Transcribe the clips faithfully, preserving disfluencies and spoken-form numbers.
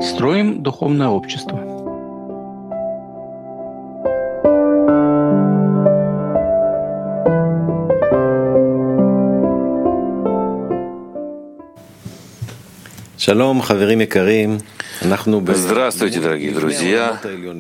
Строим духовное общество. Здравствуйте, дорогие друзья!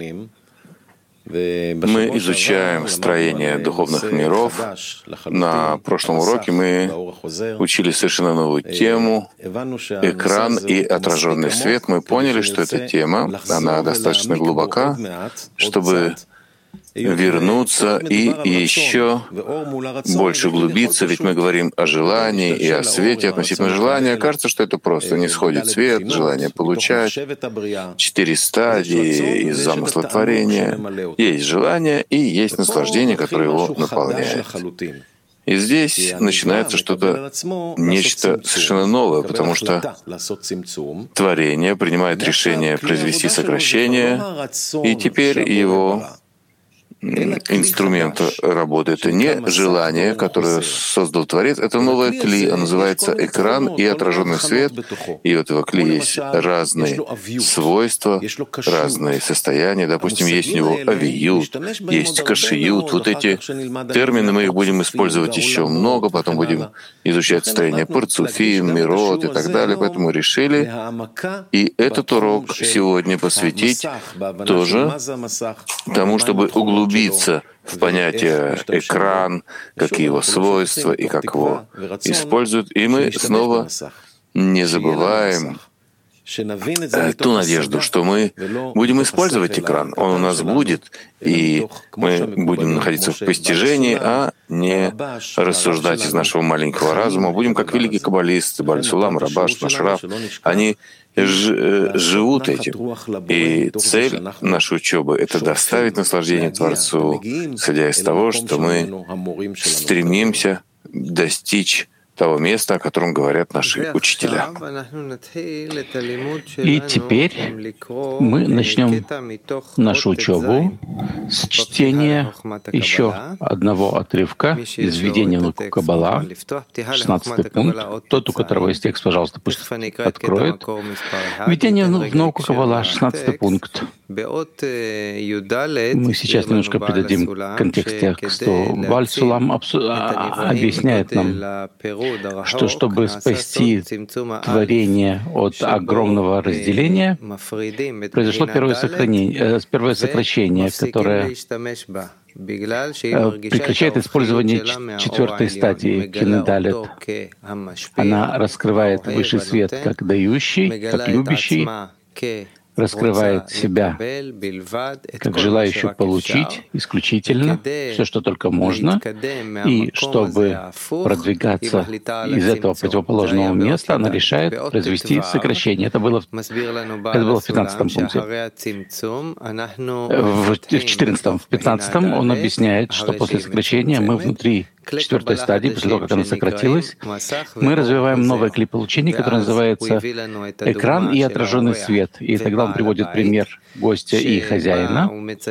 Мы изучаем строение духовных миров. На прошлом уроке мы учили совершенно новую тему — экран и отраженный свет. Мы поняли, что эта тема, она достаточно глубока, чтобы вернуться и еще больше углубиться, ведь мы говорим о желании и о свете. Относительно желания кажется, что это просто не сходит свет, желание получать, четыре стадии из замысла творения. Есть желание и есть наслаждение, которое его наполняет. И здесь начинается что-то, нечто совершенно новое, потому что творение принимает решение произвести сокращение, и теперь его инструмент работы — это не желание, которое создал Творец, это новое кли, оно называется экран и отраженный свет. И у этого кли есть разные свойства, разные состояния. Допустим, есть у него авиют, есть кашиют. Вот эти термины мы их будем использовать еще много, потом будем изучать строение парцуфим, мирот и так далее. Поэтому решили и этот урок сегодня посвятить тоже тому, чтобы углубиться в понятие экран, какие его свойства и как его используют. И мы снова не забываем ту надежду, что мы будем использовать экран. Он у нас будет, и мы будем находиться в постижении, а не рассуждать из нашего маленького разума. Будем как великие каббалисты, Бааль Сулам, Рабаш, Машраф. Они ж, живут этим. И цель нашей учебы — это доставить наслаждение Творцу, исходя из того, что мы стремимся достичь того места, о котором говорят наши учителя. И теперь мы начнем нашу учебу с чтения еще одного отрывка из введения в науку Каббала, шестнадцатый пункт. Тот, у которого есть текст, пожалуйста, пусть откроет. Введение в науку Каббала, шестнадцатый пункт. Мы сейчас немножко придадим контекст тексту. Бааль Сулам объясняет нам, что чтобы спасти творение от огромного разделения, произошло первое, сохранение, первое сокращение, которое прекращает использование четвертой стадии Кинедалет. Она раскрывает высший свет как дающий, как любящий, раскрывает себя как желающий получить исключительно все, что только можно, и чтобы продвигаться из этого противоположного места, она решает произвести сокращение. Это было, это было в пятнадцатом пункте. В четырнадцатом, в пятнадцатом он объясняет, что после сокращения мы внутри четвертой стадии, после того, как она сократилась, мы развиваем новое кли получения, которое называется экран и отраженный свет. И тогда он приводит пример гостя и хозяина,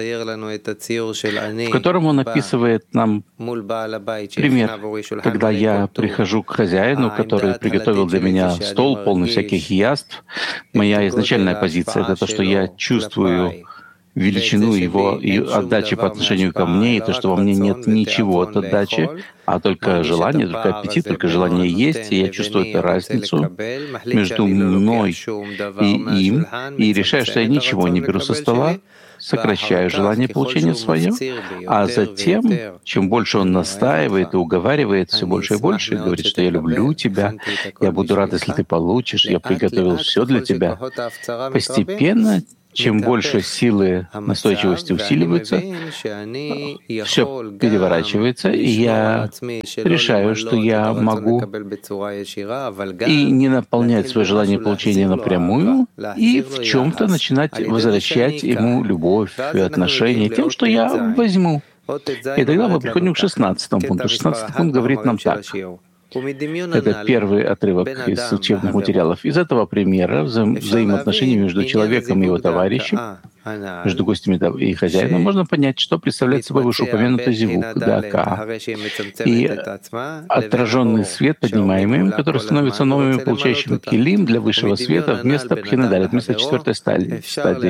в котором он описывает нам пример, когда я прихожу к хозяину, который приготовил для меня стол, полный всяких яств. Моя изначальная позиция — это то, что я чувствую величину его и отдачи по отношению ко мне, и то, что во мне нет ничего от отдачи, а только желание, только аппетит, только желание есть, и я чувствую эту разницу между мной и им, и решаю, что я ничего не беру со стола, сокращаю желание получения свое, а затем, чем больше он настаивает и уговаривает все больше и больше, и говорит, что я люблю тебя, я буду рад, если ты получишь, я приготовил все для тебя, постепенно, чем больше силы настойчивости усиливаются, все переворачивается, и я решаю, что я могу и не наполнять свое желание получения напрямую, и в чем-то начинать возвращать ему любовь и отношения тем, что я возьму. И тогда мы приходим к шестнадцатому пункту. шестнадцатый пункт говорит нам так. Это первый отрывок из учебных материалов. Из этого примера вза взаимоотношений между человеком и его товарищем, между гостями и хозяином, можно понять, что представляет собой вышеупомянутый зивук, дака, и отраженный свет, поднимаемый им, который становится новыми получающими килим для высшего света вместо пхинадалит, вместо четвертой стадии.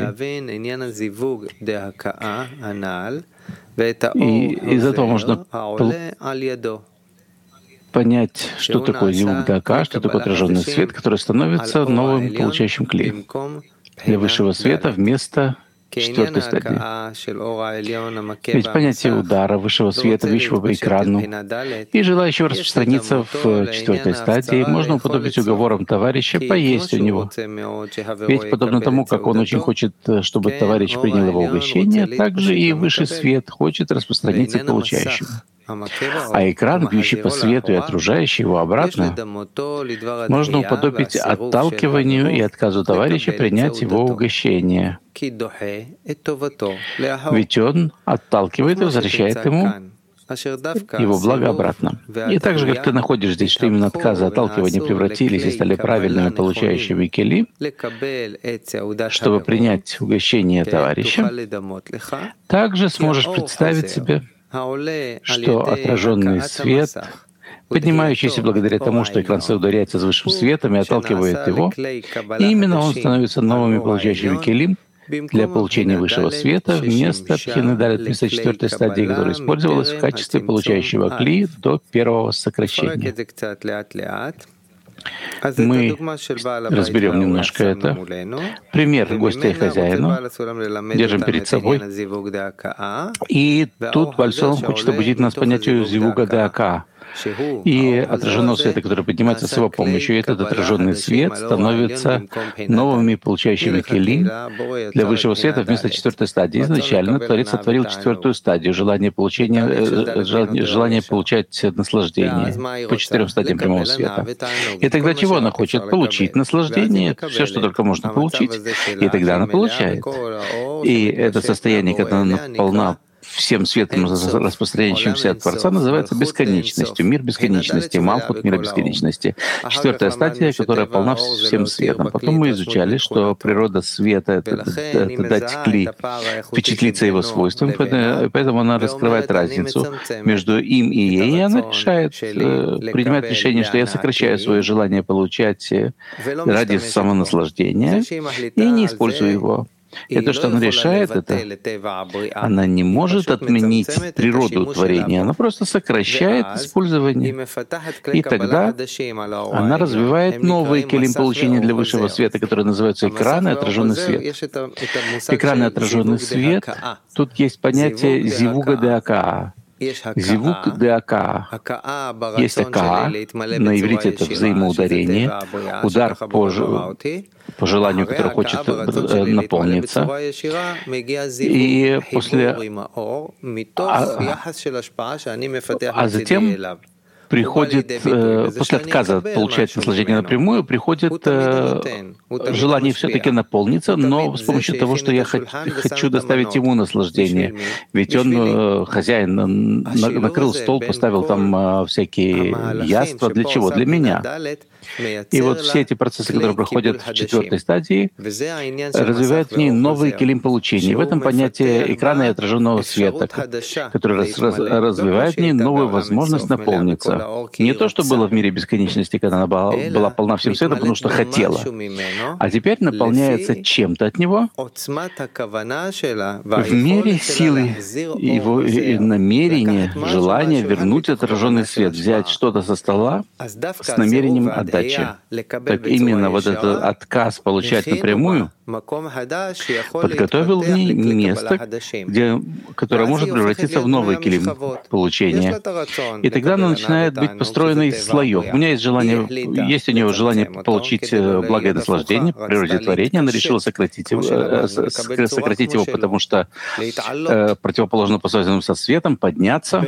И из этого можно понять, что такое зивук дака, что такое отраженный свет, который становится новым получающим клеем для высшего света вместо четвертой стадии. Ведь понятие удара высшего света, вещего по экрану и желающего распространиться в четвертой стадии можно уподобить уговорам товарища поесть у него. Ведь подобно тому, как он очень хочет, чтобы товарищ принял его угощение, также и высший свет хочет распространиться к получающему. А экран, бьющий по свету и отражающий его обратно, можно уподобить отталкиванию и отказу товарища принять его угощение. Ведь он отталкивает и возвращает ему его благо обратно. И так же, как ты находишь здесь, что именно отказы и отталкивания превратились и стали правильными получающими кели, чтобы принять угощение товарища, также сможешь представить себе, что отраженный свет, поднимающийся благодаря тому, что экран соударяется с высшим светом и отталкивает его, и именно он становится новыми получающими келим для получения высшего света вместо пхинадалит, вместо четвертой стадии, которая использовалась в качестве получающего кли до первого сокращения. Мы разберем немножко это. Пример гостя и хозяину держим перед собой. И тут Бааль Сулам хочет обучить нас понятию зивуга дака и отраженного света, который поднимается с его помощью. И этот отраженный свет становится новыми получающими келим для высшего света вместо четвертой стадии. Изначально Творец сотворил четвертую стадию желание получения, желание получать наслаждение по четырем стадиям прямого света. И тогда чего она хочет? Получить наслаждение, все, что только можно получить, и тогда она получает. И это состояние, когда она полна всем светом, распространяющимся от Творца, называется бесконечностью, мир бесконечности, Малхут мира бесконечности. Четвертая стадия, которая полна всем светом. Потом мы изучали, что природа света — это, это дать кли, впечатлиться его свойствами, поэтому она раскрывает разницу между им и ей, и она решает, принимает решение, что я сокращаю свое желание получать ради самонаслаждения и не использую его. И то, что она решает, это она не может отменить природу творения, она просто сокращает использование. И тогда она развивает новые келим получения для высшего света, которые называются экран и отраженный свет. Экран и отраженный свет, тут есть понятие зивуга дака. Зивук дака. Есть ака, на иврите это взаимоударение, удар по, по желанию, который хочет наполниться. И после... А, а затем приходит, э, после отказа получать наслаждение напрямую, приходит э, желание все-таки наполниться, но с помощью того, что я хочу доставить ему наслаждение. Ведь он, э, хозяин, на, накрыл стол, поставил там э, всякие яства. Для чего? Для меня. И вот все эти процессы, которые проходят в четвертой стадии, развивают в ней новые келим получения. В этом понятие экрана и отраженного света, который раз, раз, развивает в ней новую возможность наполниться. Не то, что было в мире бесконечности, когда она была, была полна всем светом, потому что хотела, а теперь наполняется чем-то от него в мере силы его намерения, желания вернуть отраженный свет, взять что-то со стола с намерением отдать. Так именно вот этот отказ получать напрямую подготовил в ней место, где, которое может превратиться в новый келим получения. И тогда она начинает быть построена из слоев. У меня есть желание, есть у нее желание получить благо и наслаждение по природе творения. Она решила сократить его, сократить его, потому что э, противоположно по связям со светом, подняться.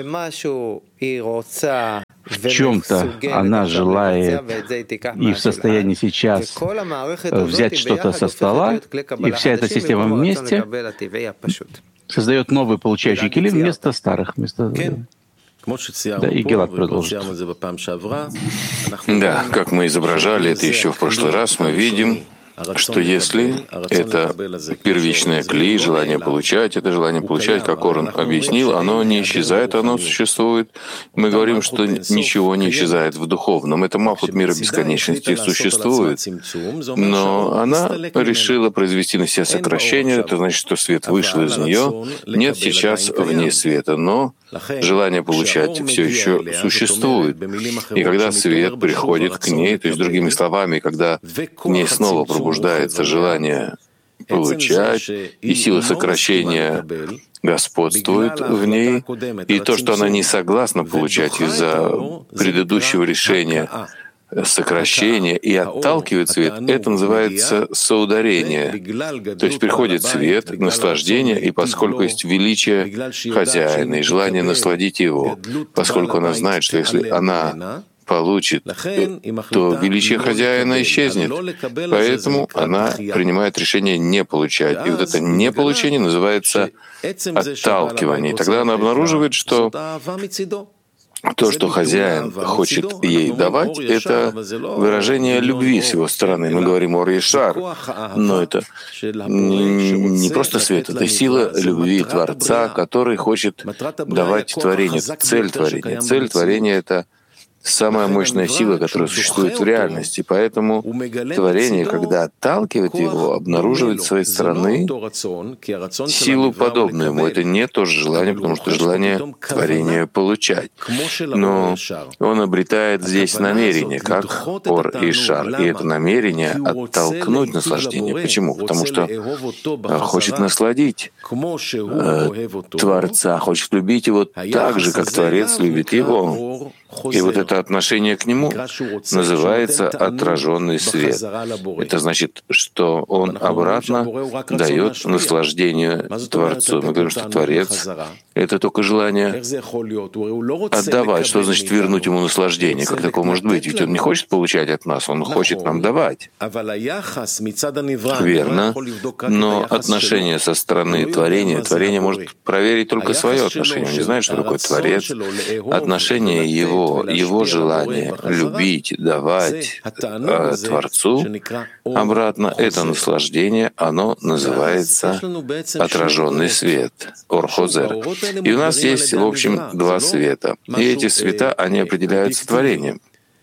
В чем-то она желает и в состоянии сейчас взять что-то со стола, и вся эта система вместе создает новый получающий келим вместо старых. Вместо... Да, и Гилад продолжит. Да, как мы изображали это еще в прошлый раз, мы видим, что если это первичное кли, желание получать, это желание получать, как Орен объяснил, оно не исчезает, оно существует. Мы говорим, что ничего не исчезает в духовном. Это Малхут мира бесконечности существует, но она решила произвести на себя сокращение, это значит, что свет вышел из нее, нет сейчас вне света, но желание получать все еще существует. И когда свет приходит к ней, то есть, другими словами, когда к ней снова пробуждается желание получать, и сила сокращения господствует в ней, и то, что она не согласна получать из-за предыдущего решения сокращение и отталкивает свет, это называется соударение. То есть приходит свет, наслаждение, и поскольку есть величие хозяина и желание насладить его, поскольку она знает, что если она получит, то величие хозяина исчезнет. Поэтому она принимает решение не получать. И вот это неполучение называется отталкивание. И тогда она обнаруживает, что то, что хозяин хочет ей давать, это выражение любви с его стороны. Мы говорим о Ор-Ешар, но это не просто свет, это сила любви Творца, который хочет давать творение, цель творения. Цель творения — это самая мощная сила, которая существует в реальности. Поэтому творение, когда отталкивает его, обнаруживает с своей стороны силу, подобную ему. Это не то же желание, потому что желание творения получать. Но он обретает здесь намерение, как Ор и Шар. И это намерение оттолкнуть наслаждение. Почему? Потому что хочет насладить Творца, хочет любить его так же, как Творец любит его. И вот это отношение к нему называется отраженный свет. Это значит, что он обратно дает наслаждение Творцу. Мы говорим, что Творец — это только желание отдавать. Что значит вернуть ему наслаждение? Как такое может быть? Ведь он не хочет получать от нас, он хочет нам давать. Верно. Но отношение со стороны творения, творение может проверить только свое отношение. Он не знает, что такое Творец. Отношение его его желание любить, давать э, Творцу обратно, это наслаждение, оно называется отраженный свет, Ор-Хозер. И у нас есть, в общем, два света. И эти света, они определяются творением.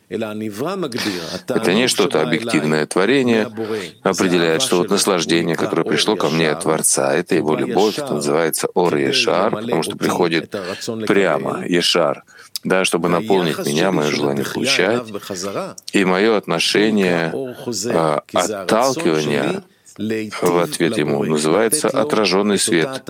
Это не что-то объективное. Творение определяет, что вот наслаждение, которое пришло ко мне от Творца, это его любовь, это называется Ор и Ешар, потому что приходит прямо, Ешар, да, чтобы наполнить меня, мое желание получать, и мое отношение а, отталкивания в ответ ему называется отраженный свет.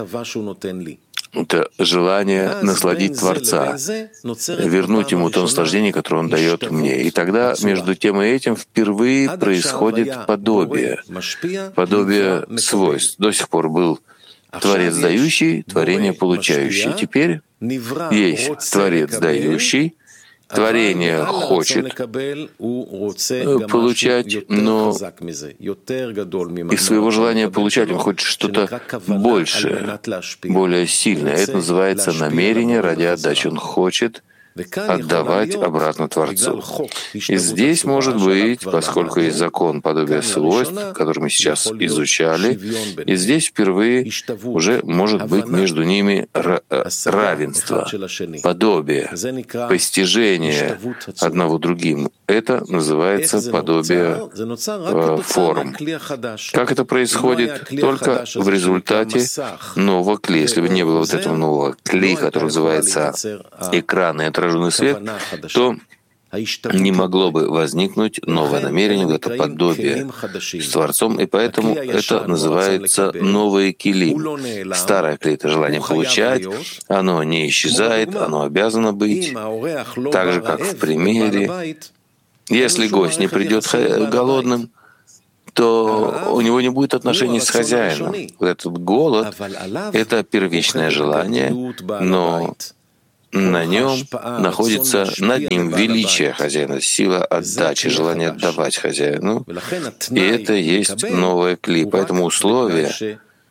Это желание насладить Творца, вернуть ему то наслаждение, которое он дает мне. И тогда между тем и этим впервые происходит подобие, подобие свойств. До сих пор был Творец дающий, творение получающее. Теперь есть Творец дающий, творение хочет получать, но из своего желания получать он хочет что-то большее, более сильное. Это называется намерение ради отдачи. Он хочет отдавать обратно Творцу. И здесь может быть, поскольку есть закон подобия свойств, который мы сейчас изучали, и здесь впервые уже может быть между ними равенство, подобие, постижение одного другим. Это называется подобие форм. Как это происходит? Только в результате нового кли. Если бы не было вот этого нового кли, который называется экран и отраженный свет, то не могло бы возникнуть новое намерение, вот это подобие с Творцом, и поэтому это называется новые кили. Старое кли — это желание получать, оно не исчезает, оно обязано быть, так же, как в примере. Если гость не придет голодным, то у него не будет отношений с хозяином. Вот этот голод — это первичное желание, но на нем находится над ним величие хозяина, сила отдачи, желание отдавать хозяину. И это есть новое кли. Поэтому условие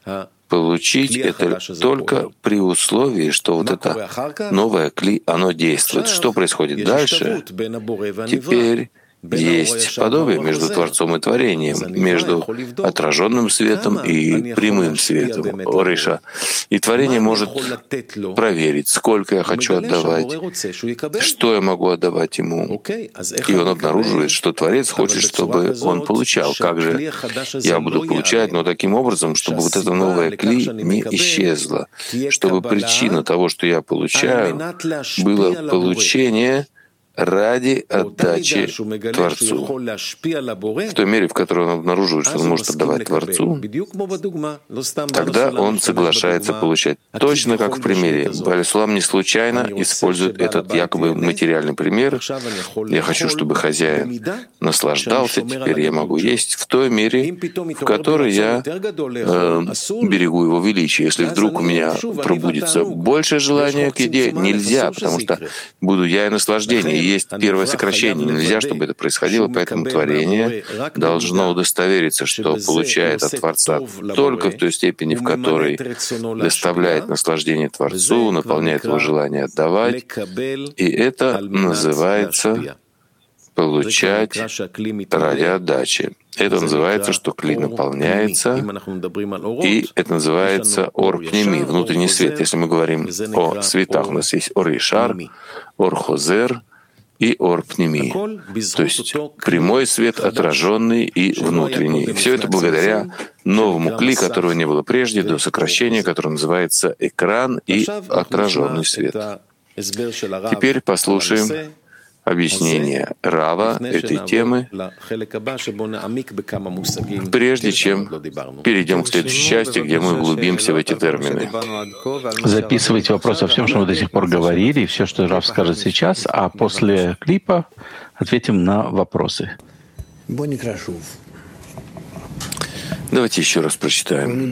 получить это только при условии, что вот это новое кли, оно действует. Что происходит дальше? Теперь есть подобие между Творцом и Творением, между отраженным светом и прямым светом, Ориша. И Творение может проверить, сколько я хочу отдавать, что я могу отдавать ему. И он обнаруживает, что Творец хочет, чтобы он получал. Как же я буду получать, но таким образом, чтобы вот это новое кли не исчезло, чтобы причина того, что я получаю, было получение ради отдачи Творцу. В той мере, в которой он обнаруживает, что он может отдавать Творцу, тогда он соглашается получать. Точно как в примере. Бааль Сулам не случайно использует этот якобы материальный пример. Я хочу, чтобы хозяин наслаждался, теперь я могу есть в той мере, в которой я э, берегу его величие. Если вдруг у меня пробудится большее желание к еде, нельзя, потому что буду я и наслаждение. Есть первое сокращение. Нельзя, чтобы это происходило, поэтому творение должно удостовериться, что получает от Творца только в той степени, в которой доставляет наслаждение Творцу, наполняет его желание отдавать. И это называется получать ради отдачи. Это называется, что кли наполняется, и это называется ор пними, внутренний свет. Если мы говорим о светах, у нас есть ор ишар, ор хозер и ор пними, то есть прямой свет, отраженный и внутренний. Все это благодаря новому кли, которого не было прежде, до сокращения, которое называется экран и отраженный свет. Теперь послушаем объяснение Рава этой темы, прежде чем перейдем к следующей части, где мы углубимся в эти термины. Записывайте вопросы о всем, что мы до сих пор говорили, и все, что Рав скажет сейчас, а после клипа ответим на вопросы. Давайте еще раз прочитаем.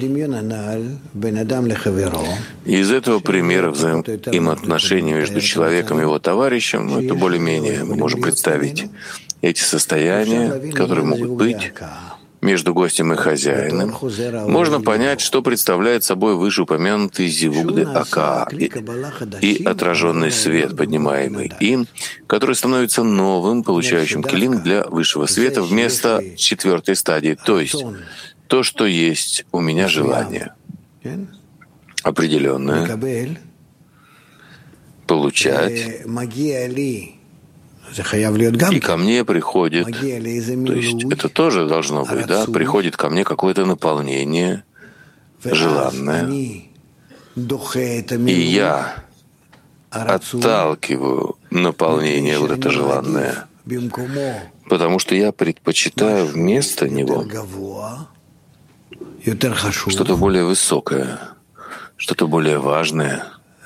Из этого примера взаимоотношений между человеком и его товарищем, это более-менее мы можем представить эти состояния, которые могут быть между гостем и хозяином. Можно понять, что представляет собой вышеупомянутый зивук де ака и, и отраженный свет, поднимаемый им, который становится новым, получающим клин для высшего света вместо четвертой стадии, то есть то, что есть у меня желание определенное, получать, и ко мне приходит, то есть это тоже должно быть, да, приходит ко мне какое-то наполнение желанное, и я отталкиваю наполнение вот это желанное, потому что я предпочитаю вместо него что-то более высокое, что-то более важное.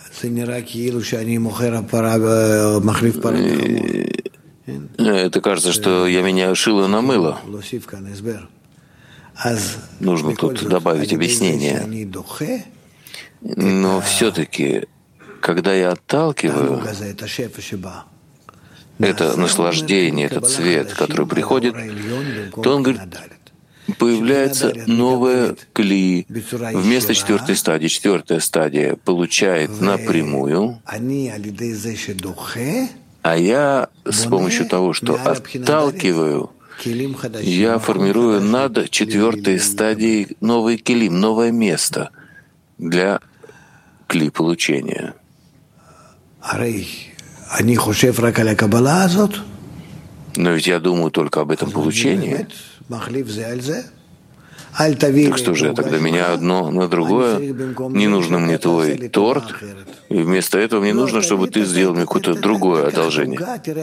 Это кажется, что я меняю шило на мыло. Нужно тут добавить объяснение. Но все-таки, когда я отталкиваю это наслаждение, этот свет, который приходит, то он говорит, появляется новая кли. Вместо четвертой стадии, четвертая стадия получает напрямую, а я с помощью того, что отталкиваю, я формирую над четвертой стадией новый килим, новое место для кли получения. Но ведь я думаю только об этом получении. Так что же, тогда меня одно на другое? Не нужно мне твой торт, и вместо этого мне нужно, чтобы ты сделал мне какое-то другое одолжение.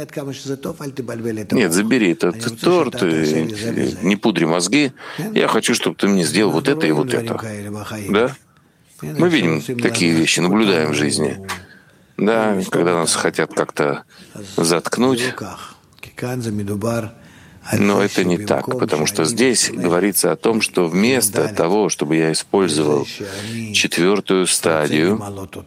Нет, забери этот торт, и не пудри мозги. Я хочу, чтобы ты мне сделал вот это и вот это. Да? Мы видим такие вещи, наблюдаем в жизни. Да, когда нас хотят как-то заткнуть. Но это не так, потому что здесь говорится о том, что вместо того, чтобы я использовал четвертую стадию,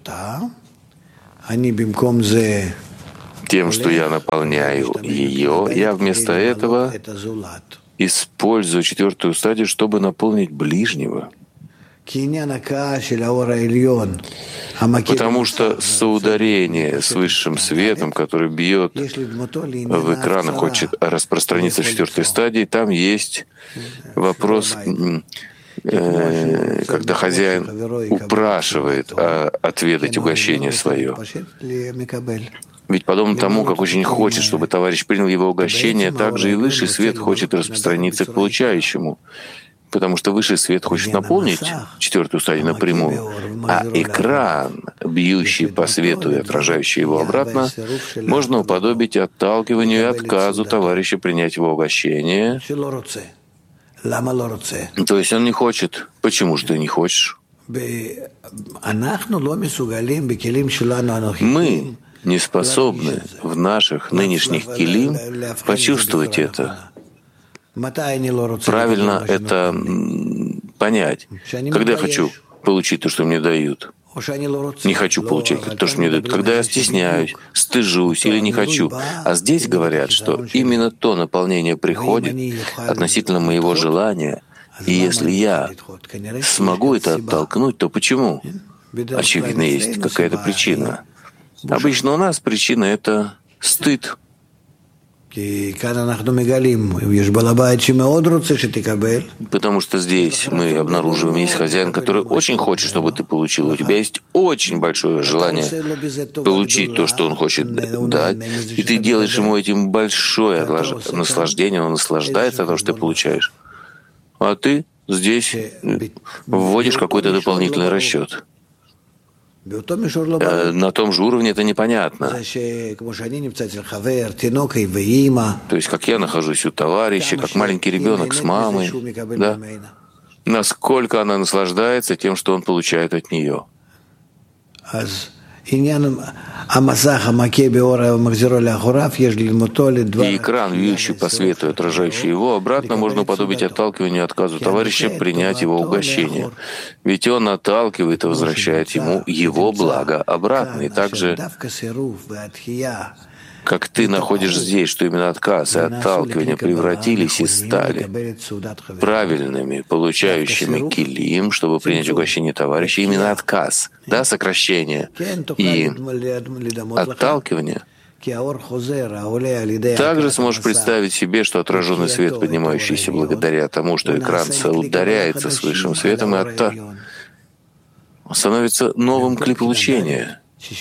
тем, что я наполняю ее, я вместо этого использую четвертую стадию, чтобы наполнить ближнего. Потому что соударение с высшим светом, который бьет в экран и хочет распространиться в четвертой стадии, там есть вопрос, э, когда хозяин упрашивает а, отведать угощение свое. Ведь подобно тому, как очень хочет, чтобы товарищ принял его угощение, также и высший свет хочет распространиться к получающему. Потому что высший свет хочет наполнить четвертую стадию напрямую, а экран, бьющий по свету и отражающий его обратно, можно уподобить отталкиванию и отказу товарища принять его угощение. То есть он не хочет. Почему же ты не хочешь? Мы не способны в наших нынешних килим почувствовать это. Правильно это понять. Когда я хочу получить то, что мне дают, не хочу получать то, что мне дают. Когда я стесняюсь, стыжусь или не хочу. А здесь говорят, что именно то наполнение приходит относительно моего желания. И если я смогу это оттолкнуть, то почему? Очевидно, есть какая-то причина. Обычно у нас причина — это стыд. Потому что здесь мы обнаруживаем, есть хозяин, который очень хочет, чтобы ты получил. У тебя есть очень большое желание получить то, что он хочет дать, и ты делаешь ему этим большое наслаждение, он наслаждается того, что ты получаешь. А ты здесь вводишь какой-то дополнительный расчет. На том же уровне это непонятно. То есть, как я нахожусь у товарища, как маленький ребенок с мамой, да? Насколько она наслаждается тем, что он получает от нее. И экран, вьющий по свету и отражающий его, обратно можно уподобить отталкиванию и отказу товарища принять его угощение. Ведь он отталкивает и возвращает ему его благо обратно. И также, как ты находишь здесь, что именно отказ и отталкивание превратились и стали правильными, получающими килим, чтобы принять угощение товарища, именно отказ, да, сокращение и отталкивание. Также сможешь представить себе, что отраженный свет, поднимающийся благодаря тому, что экран соударяется с высшим светом, и отта... становится новым кли получения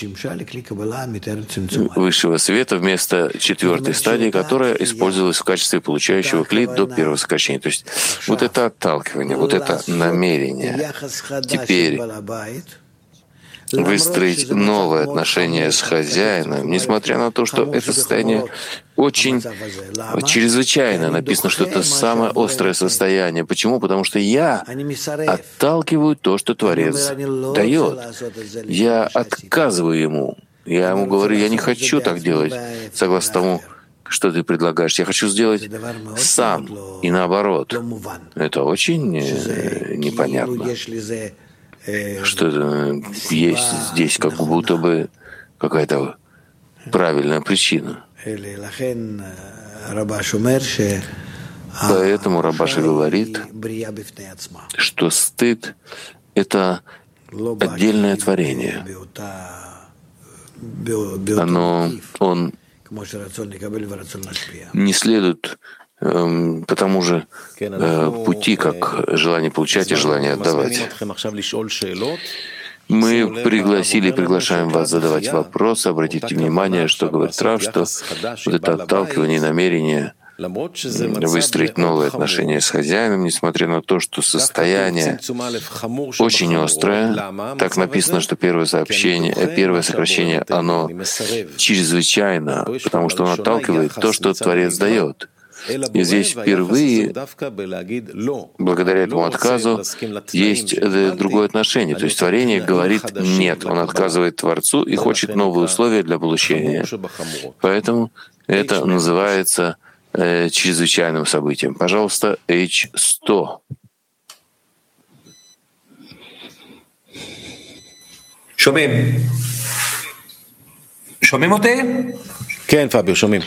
высшего света вместо четвертой стадии, которая использовалась в качестве получающего кли до первого сокращения. То есть вот это отталкивание, вот это намерение. Теперь выстроить новые отношения с хозяином, несмотря на то, что это состояние очень чрезвычайно. Написано, что это самое острое состояние. Почему? Потому что я отталкиваю то, что Творец дает. Я отказываю ему. Я ему говорю, я не хочу так делать, согласно тому, что ты предлагаешь. Я хочу сделать сам. И наоборот. Это очень непонятно. Что есть здесь как будто бы какая-то правильная причина. Поэтому Рабаши говорит, что стыд — это отдельное творение. Оно, он не следует э, по тому же э, пути, как желание получать и желание отдавать. Мы пригласили и приглашаем вас задавать вопросы. Обратите внимание, что говорит Рав, что вот это отталкивание и намерение выстроить новые отношения с хозяином, несмотря на то, что состояние очень острое. Так написано, что первое сообщение, первое сокращение, оно чрезвычайно, потому что оно отталкивает то, что Творец дает. И здесь впервые, благодаря этому отказу, есть другое отношение. То есть творение говорит «нет». Он отказывает Творцу и хочет новые условия для получения. Поэтому это называется э, чрезвычайным событием. Пожалуйста, эйч сто. שומעים? שומעים אותי? כן, פאביו, שומעים.